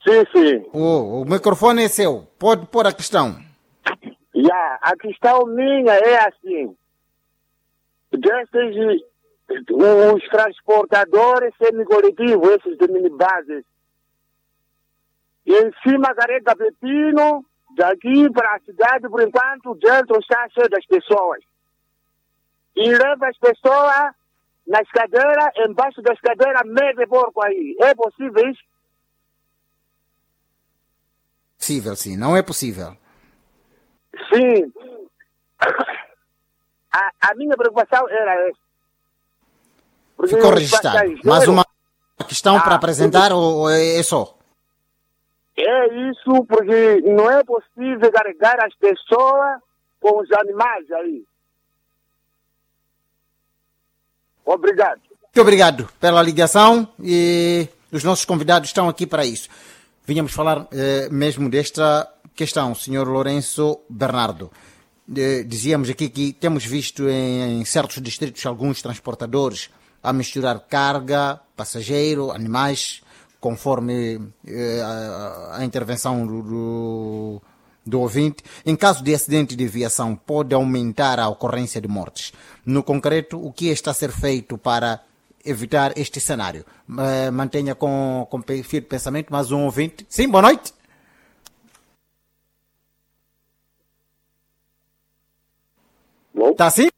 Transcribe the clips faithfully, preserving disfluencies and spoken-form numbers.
Sim, sim. O, o microfone é seu. Pode pôr a questão. Yeah, a questão minha é assim. Desses, os transportadores semi-coletivos, esses de minibuses, em cima carrega pepino, daqui para a cidade, por enquanto, dentro está cheio das pessoas. E leva as pessoas nas cadeiras, embaixo das cadeiras, mede porco aí. É possível isso? Possível, sim. Não é possível. Sim. A, a minha preocupação era essa. Porque Ficou os registrado. passageiros- Mais uma questão Ah, para apresentar ou ou é só? É isso, porque não é possível carregar as pessoas com os animais aí. Obrigado. Muito obrigado pela ligação e os nossos convidados estão aqui para isso. Vínhamos falar eh, mesmo desta questão, senhor Lourenço Bernardo. Eh, dizíamos aqui que temos visto em, em certos distritos alguns transportadores a misturar carga, passageiro, animais, conforme eh, a, a intervenção do, do, do ouvinte. Em caso de acidente de aviação, pode aumentar a ocorrência de mortes. No concreto, o que está a ser feito para evitar este cenário? Eh, mantenha com, com fio de pensamento, mais um ouvinte. Sim, boa noite. Alô? Está sim?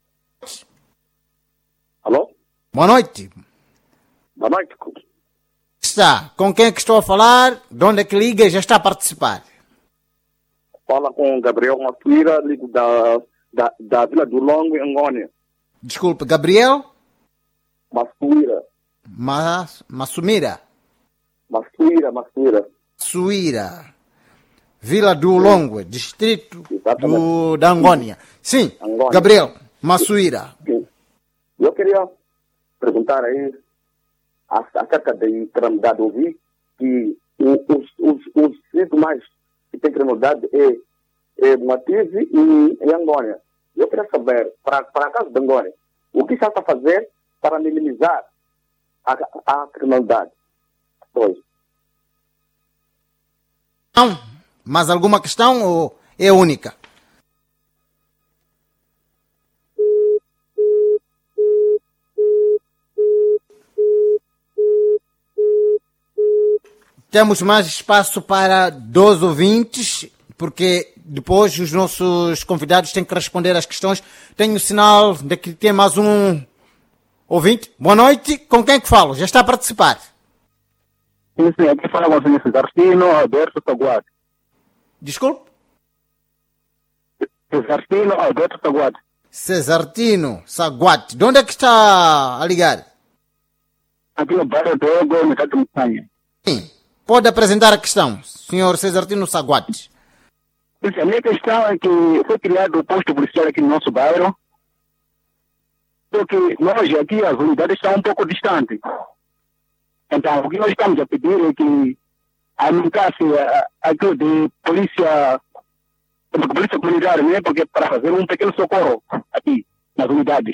Alô? Boa noite. Boa noite. Está. Com quem é que estou a falar? De onde é que liga e já está a participar? Fala com o Gabriel Matuira, ligo da, da, da Vila do Longo, em Angônia. Desculpe, Gabriel Matuira. Mas, Massumira. Matuira, Matuira. Suíra. Vila do Longo, distrito Exatamente. do, da Angônia. Sim, Angônia. Gabriel Massuíra. Eu queria perguntar aí acerca da criminalidade. Ouvi que o- os, os, os sintomas que têm criminalidade é, é Moatize e, e Angônia. Eu queria saber, para, para a casa de Angônia, o que está a fazer para minimizar a, a criminalidade? Pois. Não, mais alguma questão ou é única? Temos mais espaço para dois ouvintes, porque depois os nossos convidados têm que responder às questões. Tenho o sinal de que tem mais um ouvinte. Boa noite. Com quem é que falo? Já está a participar. Sim, sim, aqui fala com o senhor Cesartino Alberto Taguate. Desculpe. Cesartino Alberto Taguate. Cesartino Saguate. De onde é que está a ligar? Aqui no bairro do Ego, metade de montanha. Sim. Pode apresentar a questão, senhor Cesartino Saguate. A minha questão é que foi criado o posto policial aqui no nosso bairro, só que nós aqui, as unidades estão um pouco distantes. Então, o que nós estamos a pedir é que aumentasse a- aquilo de polícia, de polícia comunitária, né? Porque para fazer um pequeno socorro aqui, nas unidades.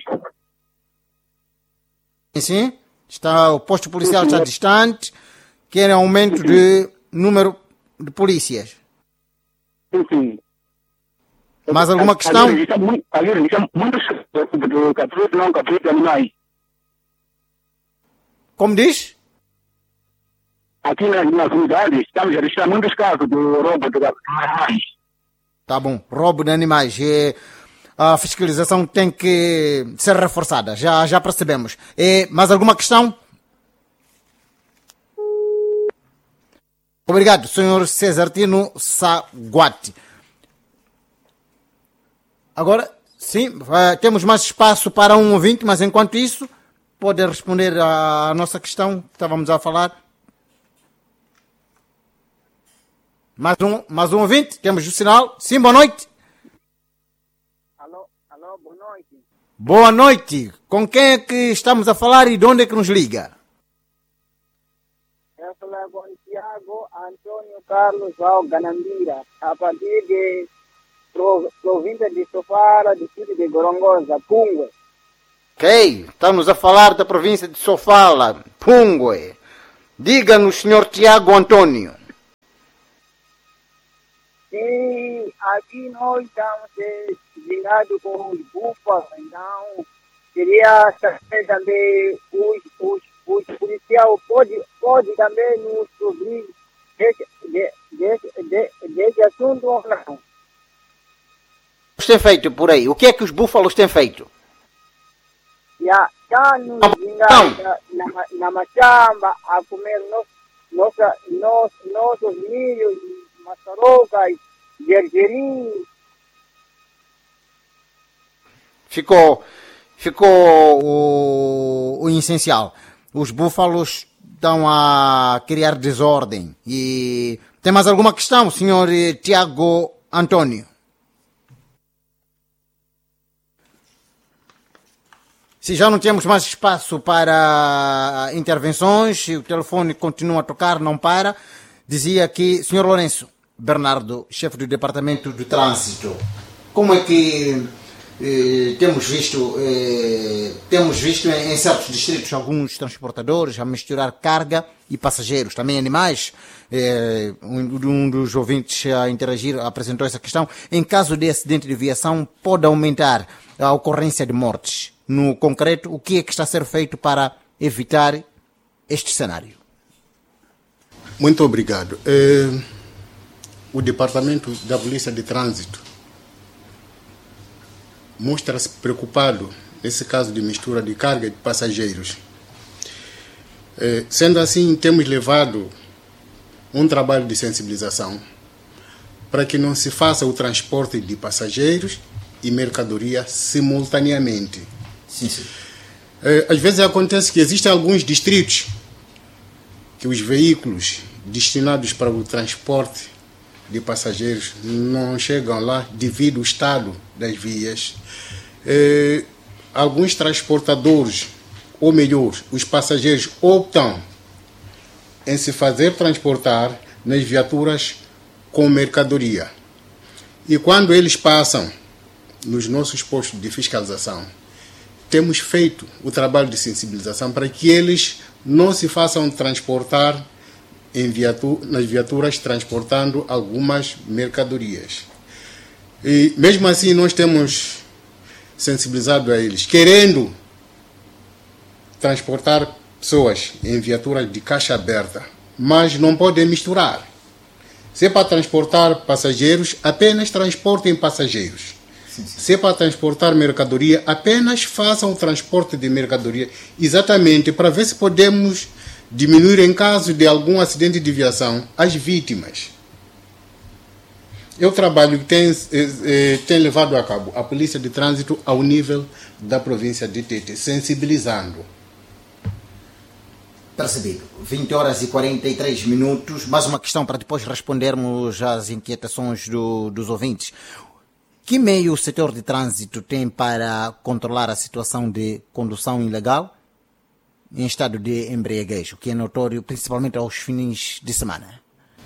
Sim, sim. Está, o posto policial Sim, está senhor. distante. Querem aumento de número de polícias. Sim, sim. Mais alguma questão? Ali existem mu- ali existem muitos do capítulo, não capítulo, animais. Como diz? Aqui nas, nas unidades, estamos a registrar muitos casos do roubo de animais. Tá bom. Roubo de animais. É, a fiscalização tem que ser reforçada. Já, já percebemos. É, mais alguma questão? Obrigado, senhor Cesartino Saguate. Agora, sim, eh, temos mais espaço para um ouvinte, mas enquanto isso, pode responder à nossa questão que estávamos a falar. Mais um, mais um ouvinte, temos o sinal. Sim, boa noite. Alô, alô, boa noite. Boa noite. Com quem é que estamos a falar e de onde é que nos liga? Eu falo com o Tiago Antônio Carlos Alganambira, a partir de pro- província de Sofala, distrito de Gorongosa, Pungue. Ok, estamos a falar da província de Sofala, Pungue. Diga-nos, senhor Tiago Antônio. Sim, aqui nós estamos eh, ligados com os búfalos, então queria saber também os, os, os policiais pode, pode também nos ouvir desse, de, desse, de, desse assunto ou não? O que tem feito por aí? O que é que os búfalos têm feito? Já está nos gingados na, na, na machamba a comer nos, nossa, nos, nossos milhos, maçarocas, gergelim. Ficou, ficou o, o essencial. Os búfalos estão a criar desordem. E tem mais alguma questão, senhor Tiago Antônio? Se já não temos mais espaço para intervenções, o telefone continua a tocar, não para. Dizia que, senhor Lourenço Bernardo, chefe do Departamento de Trânsito, como é que eh, temos visto, eh, temos visto em, em certos distritos alguns transportadores a misturar carga e passageiros, também animais. Eh, um, um dos ouvintes a interagir apresentou essa questão. Em caso de acidente de viação, pode aumentar a ocorrência de mortes. No concreto, o que é que está a ser feito para evitar este cenário? Muito obrigado. É, o Departamento da Polícia de Trânsito mostra-se preocupado nesse caso de mistura de carga e de passageiros. É, sendo assim, temos levado um trabalho de sensibilização para que não se faça o transporte de passageiros e mercadoria simultaneamente. Sim, sim. É, às vezes acontece que existem alguns distritos que os veículos destinados para o transporte de passageiros não chegam lá devido ao estado das vias. É, alguns transportadores, ou melhor, os passageiros optam em se fazer transportar nas viaturas com mercadoria. E quando eles passam nos nossos postos de fiscalização, temos feito o trabalho de sensibilização para que eles não se façam transportar em viatu- nas viaturas transportando algumas mercadorias. E mesmo assim nós temos sensibilizado a eles, querendo transportar pessoas em viaturas de caixa aberta, mas não podem misturar. Se é para transportar passageiros, apenas transportem passageiros. Se é para transportar mercadoria, apenas façam o transporte de mercadoria, exatamente para ver se podemos diminuir, em caso de algum acidente de viação, as vítimas. É o trabalho que tem, eh, tem levado a cabo a Polícia de Trânsito ao nível da província de Tete, sensibilizando. Percebido. vinte horas e quarenta e três minutos. Mais uma questão para depois respondermos às inquietações do, dos ouvintes. Que meio o setor de trânsito tem para controlar a situação de condução ilegal em estado de embriaguez, o que é notório principalmente aos fins de semana?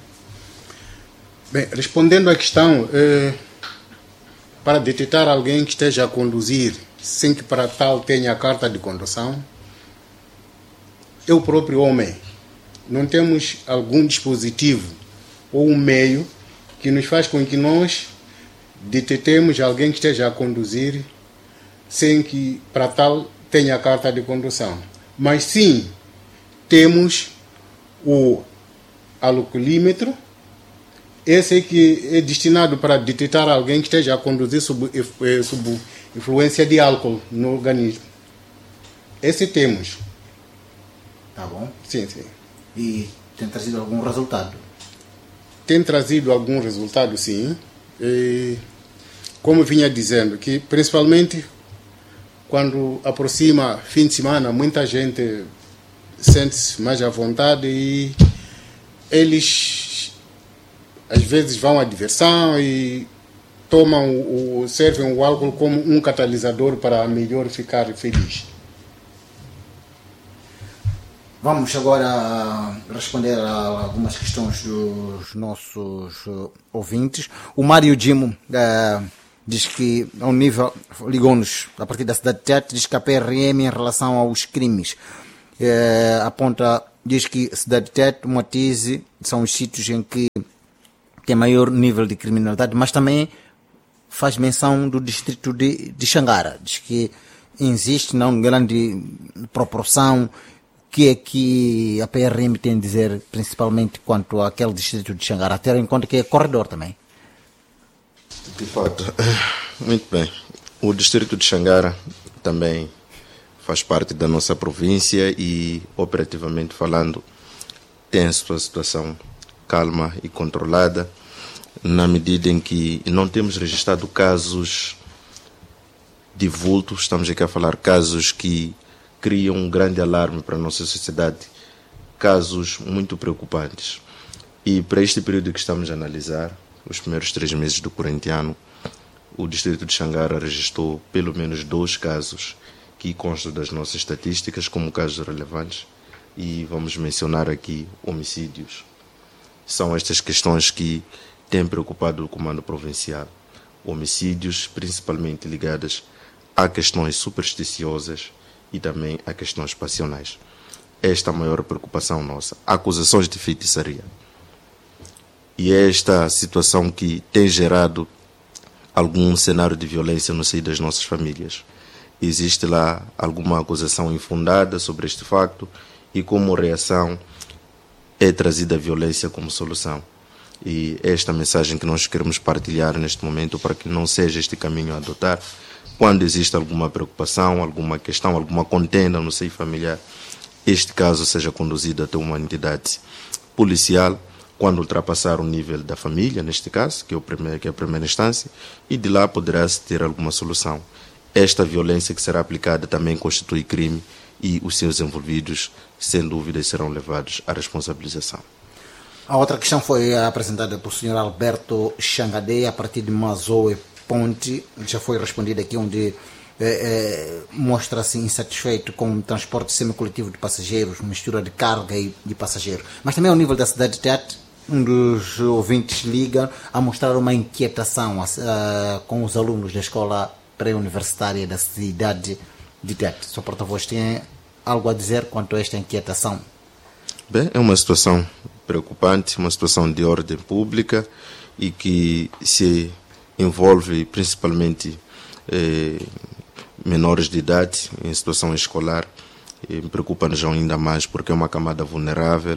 Bem, respondendo à questão, eh, para detectar alguém que esteja a conduzir sem que para tal tenha a carta de condução, eu o próprio homem, não temos algum dispositivo ou um meio que nos faz com que nós detectemos alguém que esteja a conduzir sem que para tal tenha a carta de condução. Mas sim, temos o alcoolímetro, esse é que é destinado para detectar alguém que esteja a conduzir sob, sob influência de álcool no organismo. Esse temos. Tá bom. Sim, sim. E tem trazido algum resultado? Tem trazido algum resultado, sim. E, como vinha dizendo, que principalmente quando aproxima fim de semana, muita gente sente-se mais à vontade e eles às vezes vão à diversão e tomam o, servem o álcool como um catalisador para melhor ficar feliz. Vamos agora responder a algumas questões dos nossos uh, ouvintes. O Mário Dimo uh, diz que, ao nível, ligou-nos a partir da cidade de Tete, diz que a P R M, em relação aos crimes, uh, aponta, diz que a cidade de Tete, Moatize, são os sítios em que tem maior nível de criminalidade, mas também faz menção do distrito de, de Xangara. Diz que existe não grande proporção. O que é que a P R M tem a dizer, principalmente quanto àquele distrito de Xangara, a ter em conta que é corredor também? De fato, muito bem. O distrito de Xangara também faz parte da nossa província e, operativamente falando, tem a sua situação calma e controlada, na medida em que não temos registrado casos de vulto, estamos aqui a falar casos que criam um grande alarme para a nossa sociedade, casos muito preocupantes. E para este período que estamos a analisar, os primeiros três meses do corrente ano, o distrito de Xangara registrou pelo menos dois casos que constam das nossas estatísticas como casos relevantes, e vamos mencionar aqui homicídios. São estas questões que têm preocupado o comando provincial. Homicídios principalmente ligadas a questões supersticiosas e também a questões passionais. Esta é a maior preocupação nossa. Acusações de feitiçaria. E é esta situação que tem gerado algum cenário de violência no seio das nossas famílias. Existe lá alguma acusação infundada sobre este facto e, como reação, é trazida a violência como solução. E é esta mensagem que nós queremos partilhar neste momento para que não seja este caminho a adotar. Quando existe alguma preocupação, alguma questão, alguma contenda no seio familiar, este caso seja conduzido até uma entidade policial, quando ultrapassar o nível da família, neste caso, que é, o primeiro, que é a primeira instância, e de lá poderá-se ter alguma solução. Esta violência que será aplicada também constitui crime e os seus envolvidos, sem dúvida, serão levados à responsabilização. A outra questão foi apresentada pelo senhor Alberto Xangadei, a partir de Mazoe Ponte, já foi respondida aqui, onde eh, eh, mostra-se insatisfeito com o transporte semicoletivo de passageiros, mistura de carga e de passageiro. Mas também ao nível da cidade de Tete, um dos ouvintes liga a mostrar uma inquietação uh, com os alunos da escola pré-universitária da cidade de Tete. O seu porta-voz tem algo a dizer quanto a esta inquietação? Bem, é uma situação preocupante, uma situação de ordem pública e que se envolve principalmente eh, menores de idade em situação escolar. E me preocupa-nos ainda mais porque é uma camada vulnerável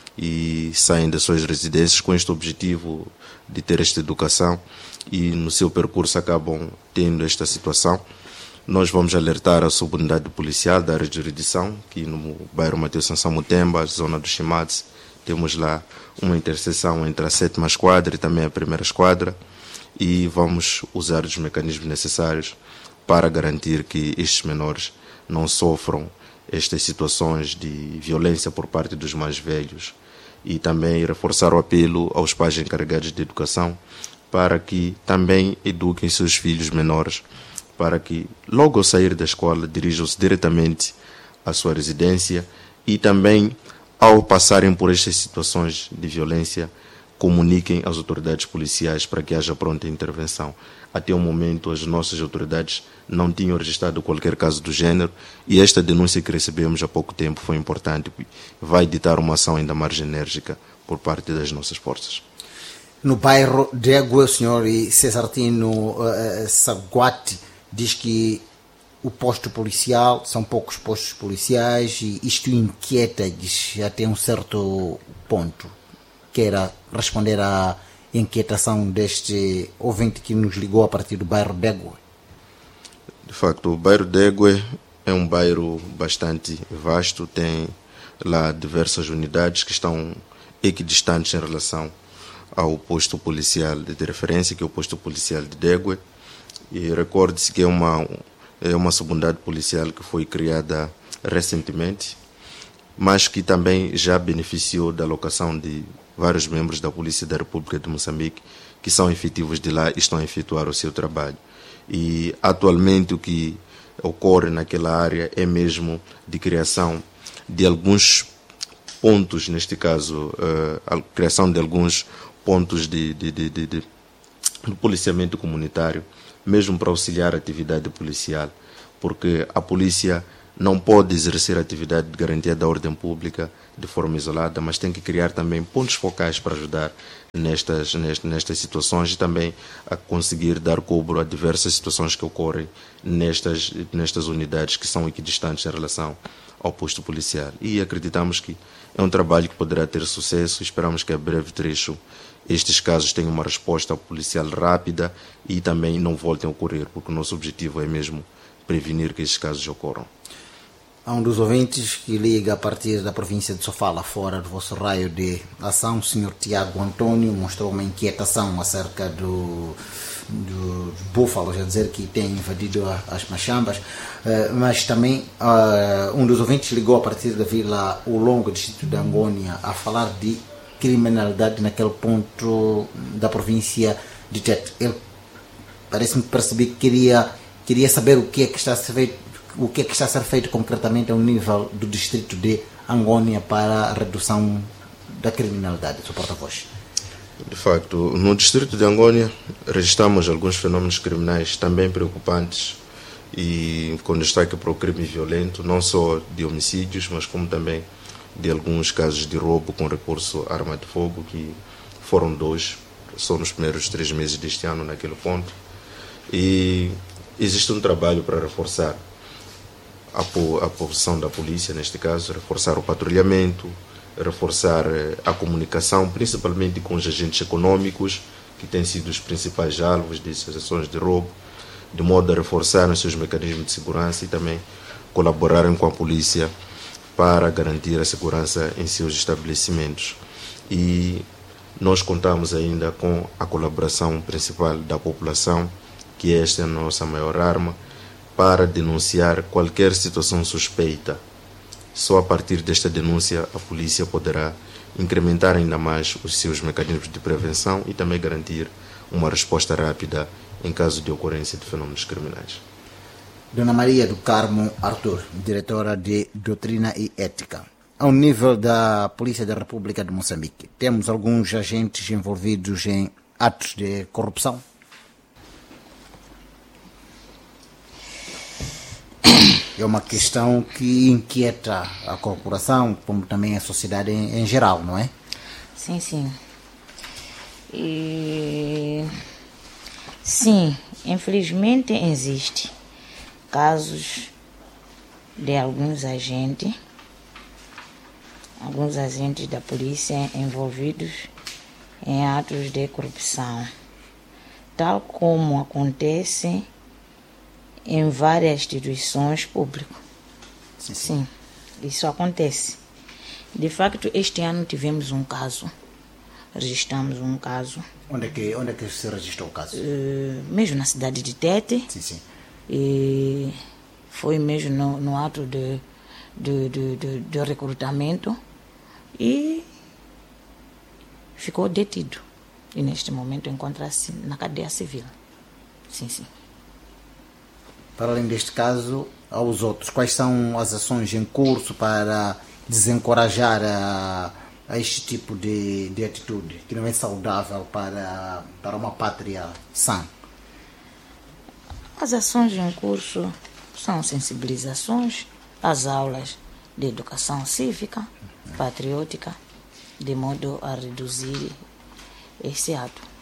e saem das suas residências com este objetivo de ter esta educação e no seu percurso acabam tendo esta situação. Nós vamos alertar a subunidade policial da área de jurisdição, que no bairro Mateus Sansão Mutemba, zona do Chimates, temos lá uma interseção entre a sétima esquadra e também a primeira esquadra, e vamos usar os mecanismos necessários para garantir que estes menores não sofram estas situações de violência por parte dos mais velhos, e também reforçar o apelo aos pais encarregados de educação para que também eduquem seus filhos menores, para que logo ao sair da escola dirijam-se diretamente à sua residência e também, ao passarem por estas situações de violência, comuniquem às autoridades policiais para que haja pronta intervenção. Até o momento, as nossas autoridades não tinham registrado qualquer caso do género e esta denúncia que recebemos há pouco tempo foi importante e vai ditar uma ação ainda mais enérgica por parte das nossas forças. No bairro de Égue, o senhor Cesartino uh, Saguati diz que o posto policial, são poucos postos policiais e isto inquieta, diz, até um certo ponto. Queira responder à inquietação deste ouvinte que nos ligou a partir do bairro de Égue? De facto, o bairro de Égue é um bairro bastante vasto, tem lá diversas unidades que estão equidistantes em relação ao posto policial de referência, que é o posto policial de Égue. E recorde-se que é uma, é uma subunidade policial que foi criada recentemente, mas que também já beneficiou da alocação de vários membros da Polícia da República de Moçambique, que são efetivos de lá e estão a efetuar o seu trabalho. E atualmente o que ocorre naquela área é mesmo de criação de alguns pontos, neste caso, a criação de alguns pontos de, de, de, de, de, de policiamento comunitário, mesmo para auxiliar a atividade policial, porque a polícia não pode exercer a atividade de garantia da ordem pública de forma isolada, mas tem que criar também pontos focais para ajudar nestas, nestas, nestas situações e também a conseguir dar cobro a diversas situações que ocorrem nestas, nestas unidades que são equidistantes em relação ao posto policial. E acreditamos que é um trabalho que poderá ter sucesso. Esperamos que a breve trecho estes casos tenham uma resposta policial rápida e também não voltem a ocorrer, porque o nosso objetivo é mesmo prevenir que estes casos ocorram. Há um dos ouvintes que liga a partir da província de Sofala, fora do vosso raio de ação, o senhor Tiago Antônio, mostrou uma inquietação acerca do, do, dos búfalos, a dizer que tem invadido a, as machambas, uh, mas também uh, um dos ouvintes ligou a partir da Vila O Longo, distrito de Angônia, a falar de criminalidade naquele ponto da província de Tete. Ele parece-me perceber que queria, queria saber o que é que está a ser feito, o que é que está a ser feito concretamente ao nível do distrito de Angônia para a redução da criminalidade. Seu porta-voz. De facto, no distrito de Angônia registramos alguns fenómenos criminais também preocupantes e com destaque para o crime violento, não só de homicídios, mas como também de alguns casos de roubo com recurso à arma de fogo, que foram dois, só nos primeiros três meses deste ano naquele ponto. E existe um trabalho para reforçar a, a posição da polícia, neste caso, reforçar o patrulhamento, reforçar a comunicação, principalmente com os agentes econômicos, que têm sido os principais alvos dessas ações de roubo, de modo a reforçar os seus mecanismos de segurança e também colaborarem com a polícia para garantir a segurança em seus estabelecimentos. E nós contamos ainda com a colaboração principal da população, que esta é a nossa maior arma, para denunciar qualquer situação suspeita. Só a partir desta denúncia a polícia poderá incrementar ainda mais os seus mecanismos de prevenção e também garantir uma resposta rápida em caso de ocorrência de fenômenos criminais. Dona Maria do Carmo Arthur, diretora de Doutrina e Ética. Ao nível da Polícia da República de Moçambique, temos alguns agentes envolvidos em atos de corrupção? É uma questão que inquieta a corporação, como também a sociedade em, em geral, não é? Sim, sim. E... Sim, infelizmente existe casos de alguns agentes, alguns agentes da polícia envolvidos em atos de corrupção, tal como acontece em várias instituições públicas. Sim, sim. Sim, isso acontece. De facto, este ano tivemos um caso, registramos um caso. Onde é que, onde é que se registrou o caso? Uh, mesmo na cidade de Tete. Sim, sim. E foi mesmo no, no ato de, de, de, de, de recrutamento e ficou detido. E neste momento encontra-se na cadeia civil. Sim, sim. Para além deste caso, aos outros, quais são as ações em curso para desencorajar a, a este tipo de, de atitude, que não é saudável para, para uma pátria sã? As ações em curso são sensibilizações, as aulas de educação cívica, patriótica, de modo a reduzir esse ato.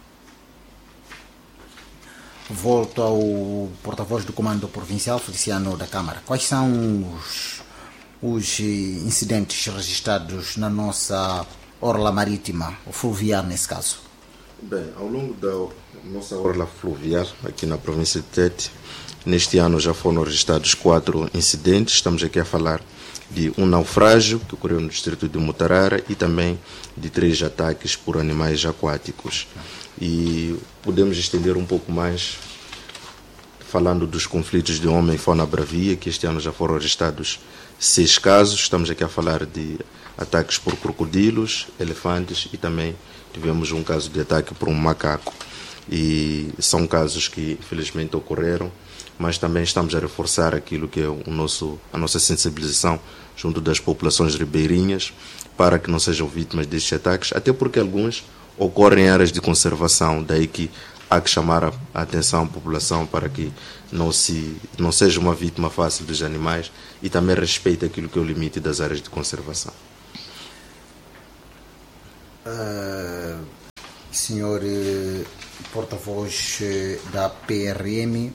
Volto ao porta-voz do Comando Provincial, Feliciano da Câmara. Quais são os, os incidentes registrados na nossa orla marítima, ou fluvial nesse caso? Bem, ao longo da nossa orla fluvial, aqui na província de Tete, neste ano já foram registrados quatro incidentes. Estamos aqui a falar de um naufrágio que ocorreu no distrito de Mutarara e também de três ataques por animais aquáticos. E podemos estender um pouco mais falando dos conflitos de homem e fauna bravia, que este ano já foram registrados seis casos. Estamos aqui a falar de ataques por crocodilos, elefantes e também tivemos um caso de ataque por um macaco. E são casos que infelizmente ocorreram, mas também estamos a reforçar aquilo que é o nosso, a nossa sensibilização junto das populações ribeirinhas para que não sejam vítimas destes ataques, até porque alguns ocorrem em áreas de conservação, daí que há que chamar a atenção à população para que não, se, não seja uma vítima fácil dos animais e também respeite aquilo que é o limite das áreas de conservação. Uh, senhor uh, porta-voz uh, da P R M,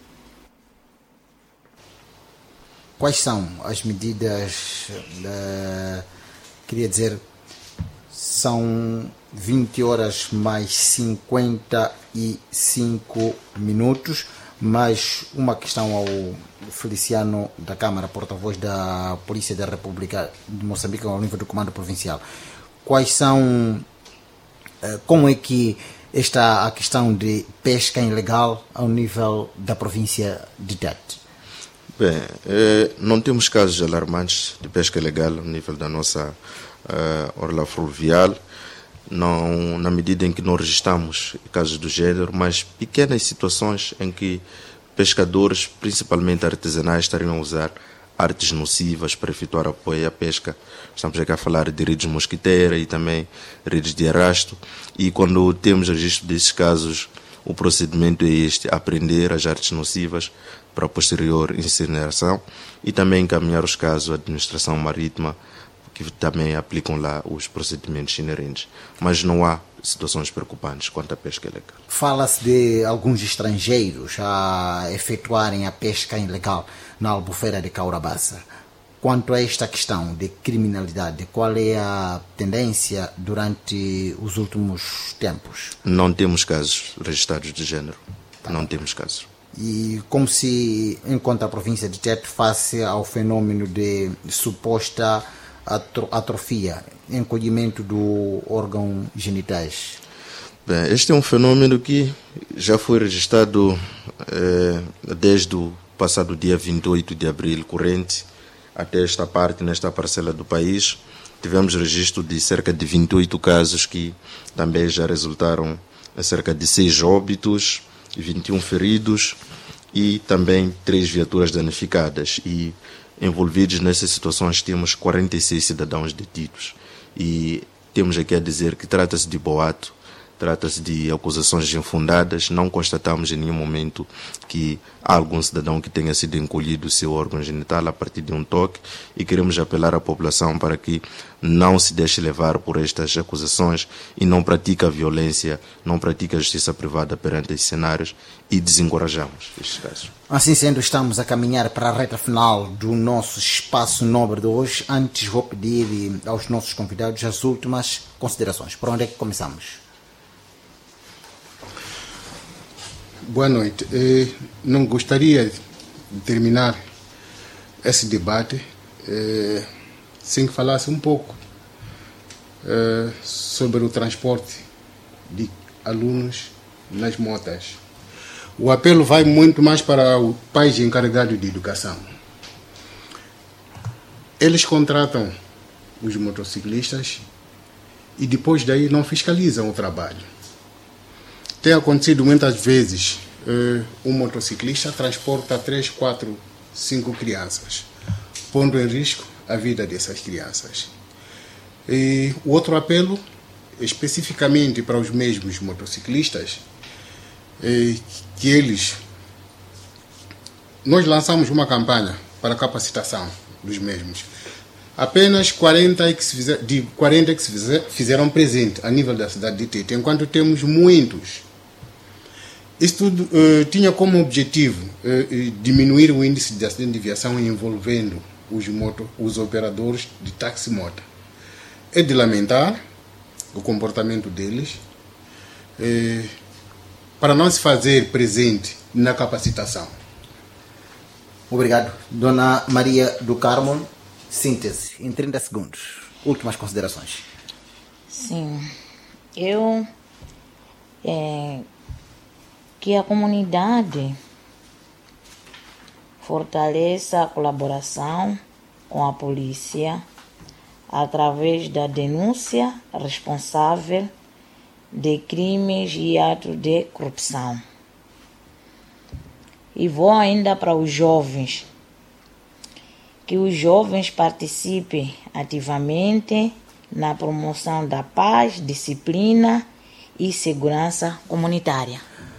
quais são as medidas, uh, queria dizer, são vinte horas mais cinquenta e cinco minutos, mais uma questão ao Feliciano da Câmara, porta-voz da Polícia da República de Moçambique ao nível do Comando Provincial. Quais são, como é que está a questão de pesca ilegal ao nível da província de Tete? Bem, eh, não temos casos alarmantes de pesca ilegal ao nível da nossa uh, orla fluvial, não, na medida em que não registramos casos do género, mas pequenas situações em que pescadores, principalmente artesanais, estariam a usar artes nocivas para efetuar apoio à pesca. Estamos aqui a falar de redes mosquiteira e também redes de arrasto, e quando temos registro desses casos, o procedimento é este: apreender as artes nocivas para a posterior incineração e também encaminhar os casos à administração marítima, que também aplicam lá os procedimentos inerentes. Mas não há situações preocupantes quanto à pesca ilegal. Fala-se de alguns estrangeiros a efetuarem a pesca ilegal na Albufeira de Caurabaça. Quanto a esta questão de criminalidade, qual é a tendência durante os últimos tempos? Não temos casos registrados de género. Tá. Não temos casos. E como se encontra a província de Tete face ao fenômeno de suposta atrofia, encolhimento do órgão genitais? Bem, este é um fenômeno que já foi registrado eh, desde o passado dia vinte e oito de abril corrente até esta parte, nesta parcela do país. Tivemos registro de cerca de vinte e oito casos que também já resultaram em cerca de seis óbitos, vinte e um feridos e também três viaturas danificadas. E envolvidos nessas situações temos quarenta e seis cidadãos detidos. E temos aqui a dizer que trata-se de boato, trata-se de acusações infundadas. Não constatamos em nenhum momento que há algum cidadão que tenha sido encolhido o seu órgão genital a partir de um toque, e queremos apelar à população para que não se deixe levar por estas acusações e não pratique a violência, não pratique a justiça privada perante esses cenários, e desencorajamos estes casos. Assim sendo, estamos a caminhar para a reta final do nosso espaço nobre de hoje. Antes vou pedir aos nossos convidados as últimas considerações. Por onde é que começamos? Boa noite. Eh, não gostaria de terminar esse debate eh, sem que falasse um pouco eh, sobre o transporte de alunos nas motas. O apelo vai muito mais para os pais encarregados de educação. Eles contratam os motociclistas e depois daí não fiscalizam o trabalho. Tem acontecido muitas vezes, uh, um motociclista transporta três, quatro, cinco crianças, pondo em risco a vida dessas crianças. E o outro apelo, especificamente para os mesmos motociclistas, é que eles... Nós lançamos uma campanha para capacitação dos mesmos. Apenas quarenta que se fizer, de quarenta que se fizer, fizeram presente a nível da cidade de Tete, enquanto temos muitos. Isso tudo uh, tinha como objetivo uh, diminuir o índice de acidente de viação envolvendo os, moto, os operadores de táxi-moto. É de lamentar o comportamento deles, uh, para não se fazer presente na capacitação. Obrigado. Dona Maria do Carmo, síntese, em trinta segundos. Últimas considerações. Sim, eu... É, que a comunidade fortaleça a colaboração com a polícia através da denúncia responsável de crimes e atos de corrupção. E vou ainda para os jovens, que os jovens participem ativamente na promoção da paz, disciplina e segurança comunitária.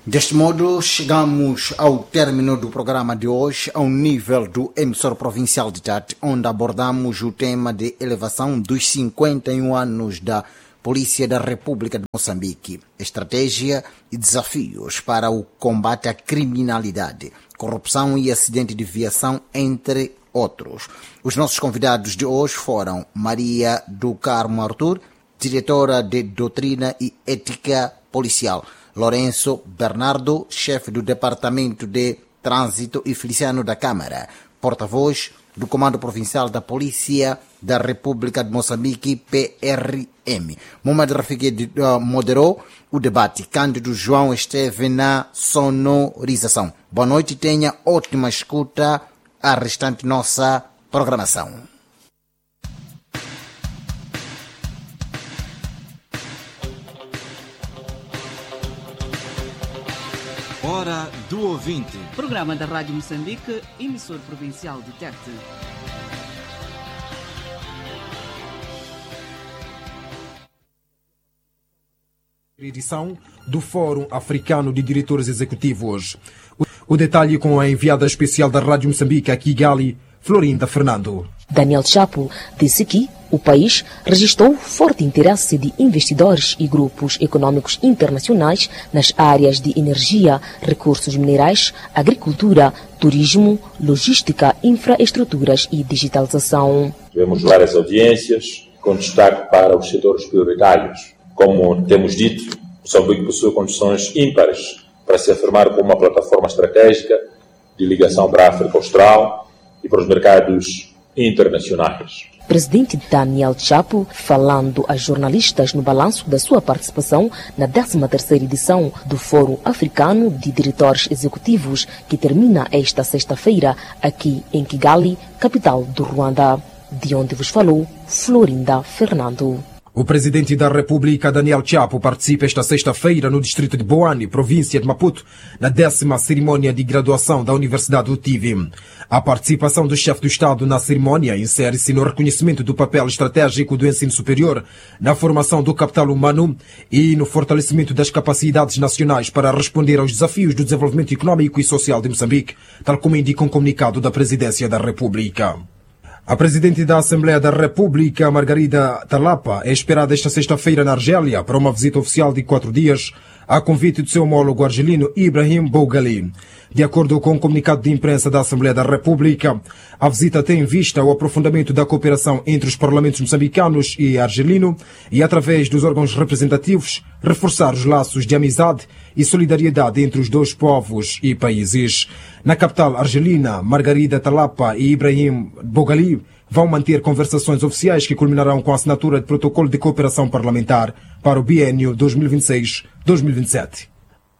Deste modo, chegamos ao término do programa de hoje, ao nível do emissor provincial de Tete, onde abordamos o tema de elevação dos cinquenta e um anos da Polícia da República de Moçambique, estratégia e desafios para o combate à criminalidade, corrupção e acidente de viação, entre outros. Os nossos convidados de hoje foram Maria do Carmo Arthur, diretora de Doutrina e Ética Policial, Lourenço Bernardo, chefe do Departamento de Trânsito, e Feliciano da Câmara, porta-voz do Comando Provincial da Polícia da República de Moçambique, P R M. Mohamed Rafiki uh, moderou o debate. Cândido João esteve na sonorização. Boa noite e tenha ótima escuta à restante nossa programação. Hora do ouvinte. Programa da Rádio Moçambique, emissor provincial de Tete. Edição do Fórum Africano de Diretores Executivos. O detalhe com a enviada especial da Rádio Moçambique a Kigali, Florinda Fernando. Daniel Chapo disse que o país registrou forte interesse de investidores e grupos econômicos internacionais nas áreas de energia, recursos minerais, agricultura, turismo, logística, infraestruturas e digitalização. Tivemos várias audiências com destaque para os setores prioritários. Como temos dito, Moçambique possui condições ímpares para se afirmar como uma plataforma estratégica de ligação para a África Austral e para os mercados internacionais. Presidente Daniel Chapo, falando a jornalistas no balanço da sua participação na décima terceira edição do Fórum Africano de Diretores Executivos, que termina esta sexta-feira aqui em Kigali, capital do Ruanda, de onde vos falou Florinda Fernando. O presidente da República, Daniel Chapo, participa esta sexta-feira no distrito de Boane, província de Maputo, na décima cerimônia de graduação da Universidade do Tive. A participação do chefe do Estado na cerimônia insere-se no reconhecimento do papel estratégico do ensino superior, na formação do capital humano e no fortalecimento das capacidades nacionais para responder aos desafios do desenvolvimento econômico e social de Moçambique, tal como indica um comunicado da Presidência da República. A presidente da Assembleia da República, Margarida Talapa, é esperada esta sexta-feira na Argélia para uma visita oficial de quatro dias a convite do seu homólogo argelino Ibrahim Bougali. De acordo com o comunicado de imprensa da Assembleia da República, a visita tem em vista o aprofundamento da cooperação entre os parlamentos moçambicanos e argelino e, através dos órgãos representativos, reforçar os laços de amizade e solidariedade entre os dois povos e países. Na capital argelina, Margarida Talapa e Ibrahim Bougali vão manter conversações oficiais que culminarão com a assinatura de protocolo de cooperação parlamentar para o biênio dois mil e vinte e seis a dois mil e vinte e sete.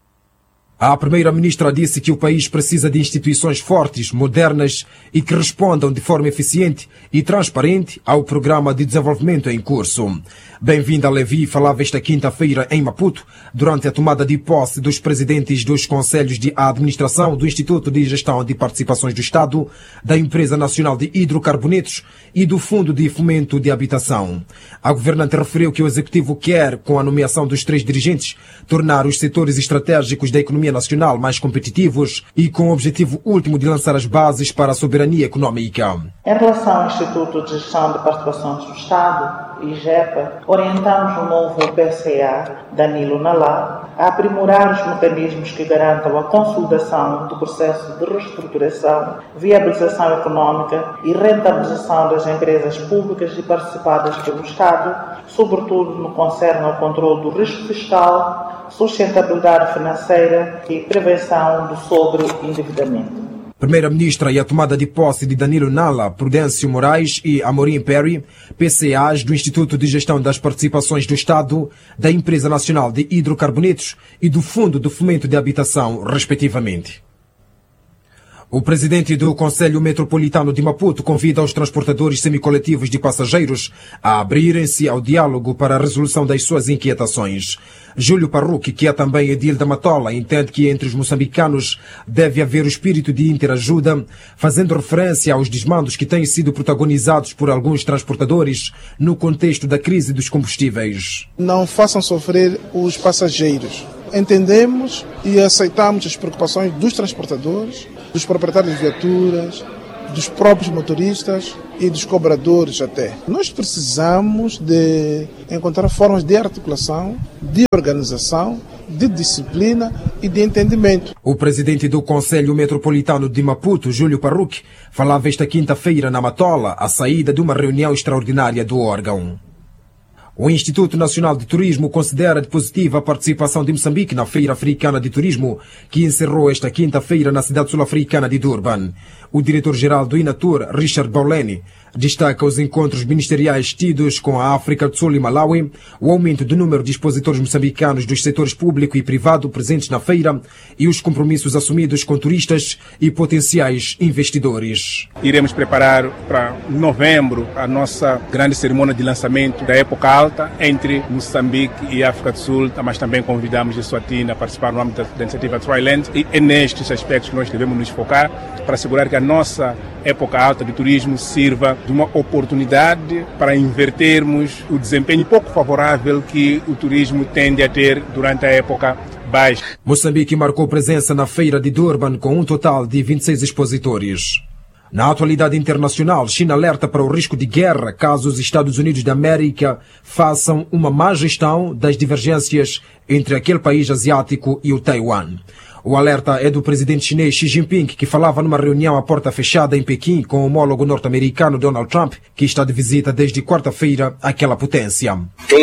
A primeira-ministra disse que o país precisa de instituições fortes, modernas e que respondam de forma eficiente e transparente ao programa de desenvolvimento em curso. Bem-vinda Levi falava esta quinta-feira em Maputo, durante a tomada de posse dos presidentes dos Conselhos de Administração do Instituto de Gestão de Participações do Estado, da Empresa Nacional de Hidrocarbonetos e do Fundo de Fomento de Habitação. A governante referiu que o Executivo quer, com a nomeação dos três dirigentes, tornar os setores estratégicos da economia nacional mais competitivos e com o objetivo último de lançar as bases para a soberania económica. Em relação ao Instituto de Gestão de Participações do Estado, IGEPA, orientamos o novo P C A, Danilo Nalá, a aprimorar os mecanismos que garantam a consolidação do processo de reestruturação, viabilização económica e rentabilização das empresas públicas e participadas pelo Estado, sobretudo no que concerne ao controle do risco fiscal, sustentabilidade financeira e prevenção do sobreendividamento. Primeira-Ministra e a tomada de posse de Danilo Nala, Prudêncio Moraes e Amorim Perry, P C As do Instituto de Gestão das Participações do Estado, da Empresa Nacional de Hidrocarbonetos e do Fundo de Fomento de Habitação, respectivamente. O presidente do Conselho Metropolitano de Maputo convida os transportadores semicoletivos de passageiros a abrirem-se ao diálogo para a resolução das suas inquietações. Júlio Parruque, que é também edil da Matola, entende que entre os moçambicanos deve haver o espírito de interajuda, fazendo referência aos desmandos que têm sido protagonizados por alguns transportadores no contexto da crise dos combustíveis. Não façam sofrer os passageiros. entendemos e aceitamos as preocupações dos transportadores, dos proprietários de viaturas, dos próprios motoristas e dos cobradores até. Nós precisamos de encontrar formas de articulação, de organização, de disciplina e de entendimento. O presidente do Conselho Metropolitano de Maputo, Júlio Parruque, falava esta quinta-feira na Matola, à saída de uma reunião extraordinária do órgão. O Instituto Nacional de Turismo considera de positiva a participação de Moçambique na Feira Africana de Turismo, que encerrou esta quinta-feira na cidade sul-africana de Durban. O diretor-geral do INATUR, Richard Bauleni, destaca os encontros ministeriais tidos com a África do Sul e Malawi, o aumento do número de expositores moçambicanos dos setores público e privado presentes na feira e os compromissos assumidos com turistas e potenciais investidores. Iremos preparar para novembro a nossa grande cerimônia de lançamento da época alta entre Moçambique e África do Sul, mas também convidamos a Eswatini a participar no âmbito da iniciativa Triland, e é nestes aspectos que nós devemos nos focar para assegurar que a nossa época alta de turismo sirva de uma oportunidade para invertermos o desempenho pouco favorável que o turismo tende a ter durante a época baixa. Moçambique marcou presença na feira de Durban com um total de vinte e seis expositores. Na atualidade internacional, China alerta para o risco de guerra caso os Estados Unidos da América façam uma má gestão das divergências entre aquele país asiático e o Taiwan. O alerta é do presidente chinês Xi Jinping, que falava numa reunião à porta fechada em Pequim com o homólogo norte-americano Donald Trump, que está de visita desde quarta-feira àquela potência.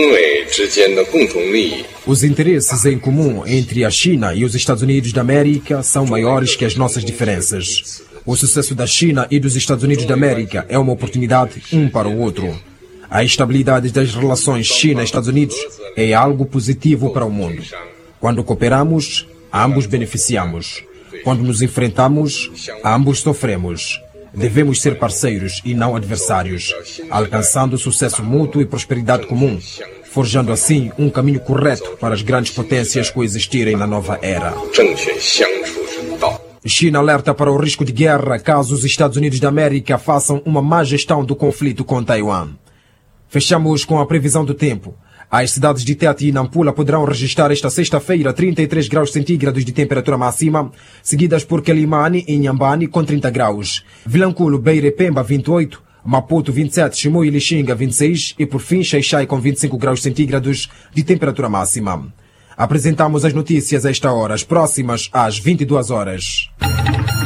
Os interesses em comum entre a China e os Estados Unidos da América são maiores que as nossas diferenças. O sucesso da China e dos Estados Unidos da América é uma oportunidade um para o outro. A estabilidade das relações China-Estados Unidos é algo positivo para o mundo. Quando cooperamos, ambos beneficiamos. Quando nos enfrentamos, ambos sofremos. Devemos ser parceiros e não adversários, alcançando sucesso mútuo e prosperidade comum, forjando assim um caminho correto para as grandes potências coexistirem na nova era. China alerta para o risco de guerra caso os Estados Unidos da América façam uma má gestão do conflito com Taiwan. Fechamos com a previsão do tempo. As cidades de Tete e Nampula poderão registrar esta sexta-feira trinta e três graus centígrados de temperatura máxima, seguidas por Quelimane e Inhambane com trinta graus, Vilanculo, Beira e Pemba vinte e oito, Maputo vinte e sete, Chimoio e Lixinga vinte e seis e por fim Xai-Xai com vinte e cinco graus centígrados de temperatura máxima. Apresentamos as notícias a esta hora, as próximas às vinte e duas horas.